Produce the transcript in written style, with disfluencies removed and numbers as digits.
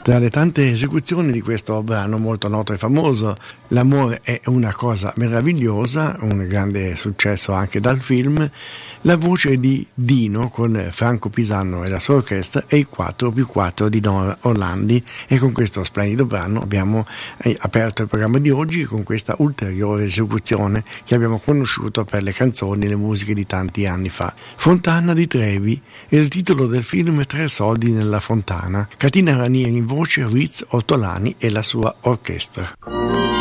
Tra le tante esecuzioni di questo brano molto noto e famoso, L'amore è una cosa meravigliosa, un grande successo anche dal film, la voce di Dino con Franco Pisano e la sua orchestra e i 4+4 di Nora Orlandi, e con questo splendido brano abbiamo aperto il programma di oggi con questa ulteriore esecuzione che abbiamo conosciuto per le canzoni e le musiche di tanti anni fa. Fontana di Trevi è il titolo del film Tre soldi nella fontana. Catina Ranieri in voce, Ritz Ortolani e la sua orchestra.